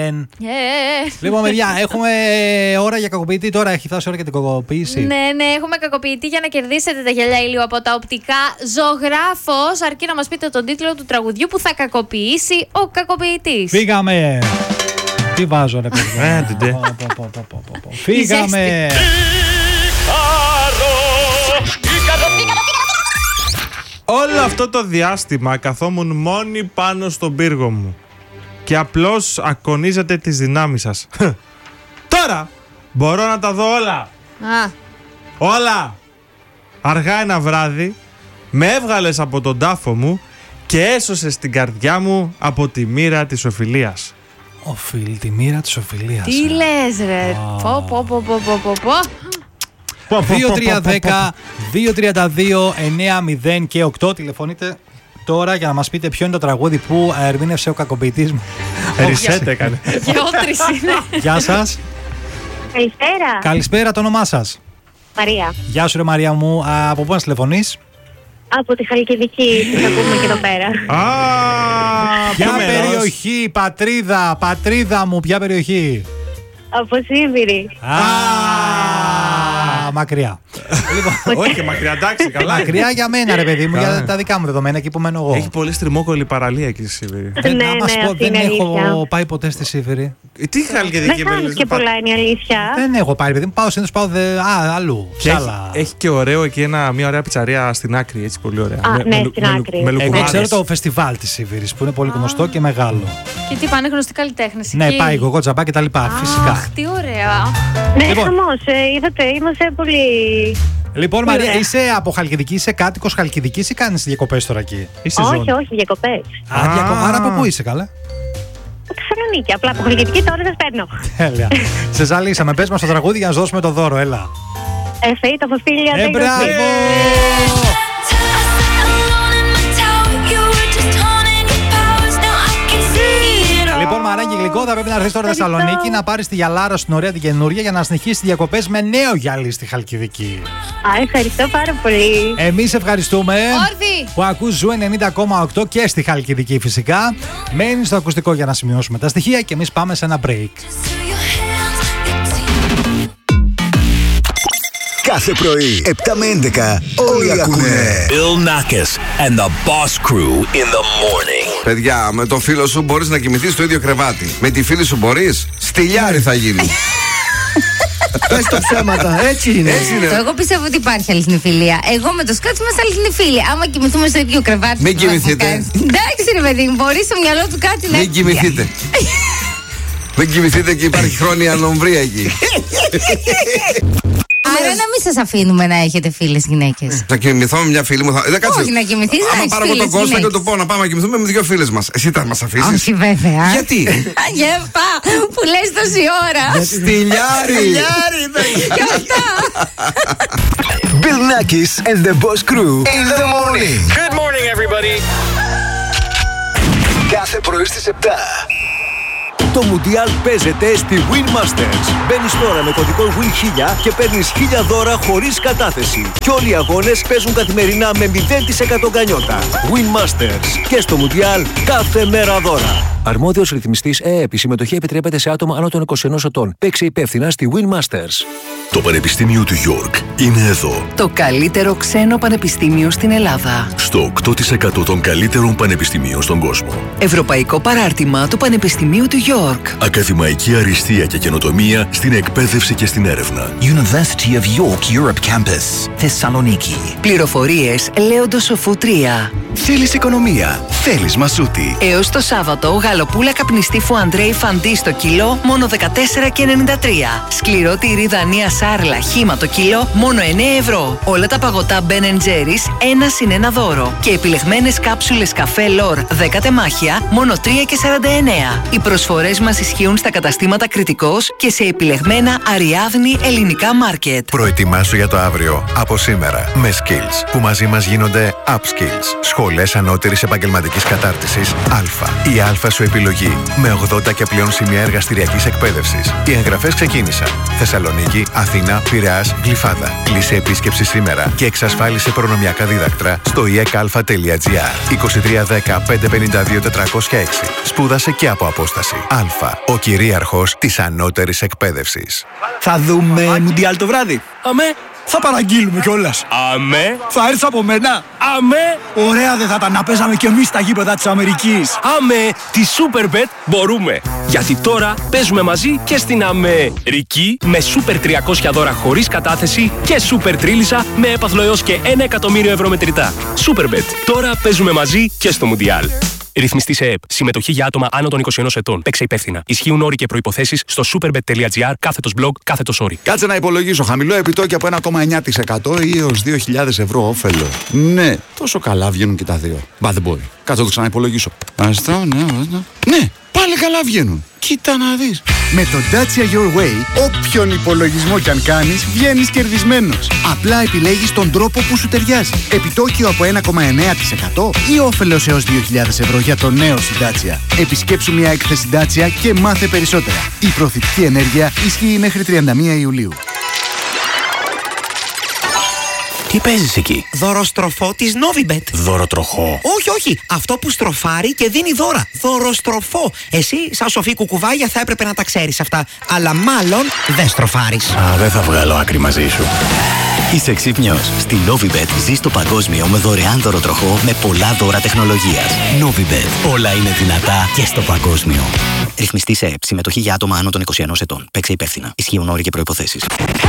Λοιπόν, παιδιά, έχουμε ώρα για κακοποιητή. Τώρα έχει φτάσει ώρα για την κακοποίηση. Ναι, έχουμε κακοποιητή για να κερδίσετε τα γυαλιά ηλίου από τα οπτικά Ζωγράφος. Αρκεί να μας πείτε τον τίτλο του τραγουδιού που θα κακοποιήσει ο κακοποιητής. Φύγαμε! Τι βάζω, ρε παιδιά. Φύγαμε! Όλο αυτό το διάστημα καθόμουν μόνη πάνω στον πύργο μου και απλώς ακονίζετε τις δυνάμεις σας. Τώρα μπορώ να τα δω όλα. Όλα. Αργά ένα βράδυ με έβγαλες από τον τάφο μου και έσωσες την καρδιά μου από τη μοίρα της οφιλίας. Τη μοίρα της οφιλίας. Τι λες ρε. 2-3-10-2-32-9-0 και 8. Τηλεφωνείτε τώρα για να μας πείτε ποιο είναι το τραγούδι που ερμήνευσε ο κακοποιητής μου. Reset έκανε. Γεώτρης είναι. Γεια σας. Καλησπέρα. Καλησπέρα, το όνομά σας? Μαρία. Γεια σου ρε Μαρία μου. Από πού μας τηλεφωνείς? Από τη Χαλκιδική, που θα πούμε και εδώ πέρα. Ποια περιοχή, πατρίδα μου, ποια περιοχή? Από Σίβηρη. Μακριά. Όχι και μακριά, εντάξει, καλά. Μακριά για μένα, ρε παιδί μου, για τα δικά μου δεδομένα, εκεί που μένω εγώ. Έχει πολύ στριμόκολλη παραλία εκεί στη Σίβηρη. Δεν έχω πάει ποτέ στη Σίβηρη. Τι Χαλκιδική? Δεν κάνεις και πολλά, είναι η αλήθεια. Δεν έχω πάει, παιδί μου. Πάω συνήθως αλλού. Έχει και ωραίο εκεί μια ωραία πιτσαρία στην άκρη, έτσι πολύ ωραία. Ναι, στην άκρη. Εγώ ξέρω το φεστιβάλ της Σίβηρης που είναι πολύ γνωστό και μεγάλο. Και τι πάνε γνωστοί καλλιτέχνες? Ναι, πάει εγώ τζαμπά και τα λοιπά, φυσικά. Αχ, τι ωραία. Ναι, χαμός, είδατε, είμαστε πολύ. Λοιπόν, Μαρία, είσαι από Χαλκιδική, είσαι κάτοικος Χαλκιδικής ή κάνεις διακοπές τώρα εκεί? Όχι, διακοπές. Άρα από πού είσαι, καλά? Από Θεσσαλονίκη, απλά από Χαλκιδική τώρα δεν παίρνω. Τέλεια. Σε ζαλίσαμε, πες μας το τραγούδι για να σου δώσουμε το δώρο, έλα. Εφαΐ τα φωσίλια. Μπράβο! Λοιπόν, μαράκι γλυκό, θα πρέπει να έρθεις τώρα στη Θεσσαλονίκη να πάρεις τη γυαλάρα στην ωραία την καινούρια για να συνεχίσεις διακοπές με νέο γυαλί στη Χαλκιδική. Ευχαριστώ πάρα πολύ. Εμείς ευχαριστούμε. Όρθι. Που ακούς Ζου 90,8 και στη Χαλκιδική φυσικά. Μένεις στο ακουστικό για να σημειώσουμε τα στοιχεία και εμείς πάμε σε ένα break. Κάθε πρωί, 7 με 11, όλοι ακούνε Bill Nackis and the Boss Crew in the morning. Παιδιά, με το φίλο σου μπορείς να κοιμηθείς στο ίδιο κρεβάτι. Με τη φίλη σου μπορείς? Στυλιάρι θα γίνει. Πες το ψέματα, έτσι είναι. Εγώ πιστεύω ότι υπάρχει αληθινή φιλία. Εγώ με το Σκάτς είμαστε αληθινή φίλη. Άμα κοιμηθούμε στο ίδιο κρεβάτι. Μην κοιμηθείτε. Εντάξει, ρε παιδί μου, μπορεί στο μυαλό του κάτι να. Μην κοιμηθείτε. Μην κοιμηθείτε και υπάρχει χρόνια ανομβρία εκεί. Άρα να μην σας αφήνουμε να έχετε φίλες γυναίκες. Θα κοιμηθώ με μια φίλη μου. Όχι να κοιμηθείς, να άμα έχεις πάρω φίλες τον κόσμο και γυναίκες. του πω να πάμε να κοιμηθούμε με δύο φίλες μας. Εσύ θα μας αφήσεις? Όχι βέβαια. Γιατί? Γεύπα, που λες τόση ώρα. Στυλιάρι. Και αυτά. Bill Nackis and the Boss Crew in the morning. Good morning, everybody. Κάθε πρωί στις 7. Το Μουντιάλ παίζεται στη Win Masters. Μπαίνεις τώρα με κωδικό WIN1000 και παίρνεις 1000 δώρα χωρίς κατάθεση. Και όλοι οι αγώνες παίζουν καθημερινά με 0% γκανιότα. Win Masters. Και στο Μουντιάλ κάθε μέρα δώρα. Αρμόδιος ρυθμιστής ΕΕΠ. Η συμμετοχή επιτρέπεται σε άτομα άνω των 21 ετών. Παίξε υπεύθυνα στη Win Masters. Το Πανεπιστήμιο του York είναι εδώ. Το καλύτερο ξένο πανεπιστήμιο στην Ελλάδα. Στο 8% των καλύτερων πανεπιστημίων στον κόσμο. Ευρωπαϊκό παράρτημα του Πανεπιστημίου του York. Ακαδημαϊκή αριστεία και καινοτομία στην εκπαίδευση και στην έρευνα. University of York Europe Campus, Θεσσαλονίκη. Πληροφορίες Λέοντος Σοφού 3. Θέλεις οικονομία, θέλεις μασούτη. Έως το Σάββατο, γαλοπούλα καπνιστή Φουαντρέι Φαντί στο κιλό, μόνο 14,93. Σκληρό τυρί Δανία Σάρλα χύμα το κιλό, μόνο 9 ευρώ. Όλα τα παγωτά Ben & Jerry's, 1+1 δώρο. Και επιλεγμένες κάψουλες καφέ Λορ 10 τεμάχια, μόνο 3,49. Οι προσφορές μας ισχύουν στα καταστήματα Κρητικός και σε επιλεγμένα Αριάδνη ελληνικά μάρκετ. Προετοιμάσου για το αύριο από σήμερα με Skills, που μαζί μας γίνονται Upskills. Σχολές ανώτερης επαγγελματικής κατάρτισης Α. Η Α σου επιλογή με 80 και πλέον σημεία εργαστηριακής εκπαίδευσης. Οι εγγραφές ξεκίνησαν. Θεσσαλονίκη, Αθήνα, Πειραιάς, Γλυφάδα. Κλείσε επίσκεψη σήμερα και εξασφάλισε προνομιακά δίδακτρα στο iekalfa.gr. 2310 552 406. Σπούδασε και από απόσταση. Α. Αλφα, ο κυρίαρχος της ανώτερης εκπαίδευσης. Θα δούμε Μουντιάλ το βράδυ. Αμέ. Θα παραγγείλουμε κιόλας. Αμέ. Θα έρθει από μένα. Αμέ. Ωραία δεν θα τα να παίζαμε κι εμείς στα γήπεδα της Αμερικής. Αμέ. Τη Superbet μπορούμε. Γιατί τώρα παίζουμε μαζί και στην Αμερική με Super 300 δώρα χωρίς κατάθεση και Super Τρίλισσα με έπαθλο έως και 1 εκατομμύριο ευρώ μετρητά. Superbet. Τώρα παίζουμε μαζί και στο Μουντιάλ. Ρυθμιστή σε ΕΕΠ. Συμμετοχή για άτομα άνω των 21 ετών. Παίξε υπεύθυνα. Ισχύουν όροι και προϋποθέσεις στο superbet.gr/blog/όροι. Κάτσε να υπολογίσω. Χαμηλό επιτόκιο από 1,9% ή έως 2.000 ευρώ όφελο. Ναι, τόσο καλά βγαίνουν και τα δύο. Μπα δεν μπορεί. Κάτσε να το ξαναυπολογίσω. Ναι, πάλι καλά βγαίνουν. Κοίτα να δεις. Με το Dacia Your Way, όποιον υπολογισμό κι αν κάνεις, βγαίνεις κερδισμένος. Απλά επιλέγεις τον τρόπο που σου ταιριάζει. Επιτόκιο από 1,9% ή όφελος έως 2.000 ευρώ για το νέο Dacia. Επισκέψου μια έκθεση Dacia και μάθε περισσότερα. Η προωθητική ενέργεια ισχύει μέχρι 31 Ιουλίου. Τι παίζεις εκεί? Δωροστροφό της Novibet. Δωροτροχό. Όχι. Αυτό που στροφάρει και δίνει δώρα. Δωροστροφό. Εσύ, σαν σοφή κουκουβάγια, θα έπρεπε να τα ξέρεις αυτά. Αλλά μάλλον δεν στροφάρεις. Δεν θα βγάλω άκρη μαζί σου. Είσαι ξύπνιος. Στη Novibet ζεις το παγκόσμιο με δωρεάν δωροτροχό με πολλά δώρα τεχνολογίας. Novibet. Όλα είναι δυνατά και στο παγκόσμιο. Ρυθμιστή σε ΕΕΠ. Συμμετοχή για άτομα άνω των 21 ετών. Παίξε υπεύθυνα. Ισχύουν όροι και προϋποθέσεις.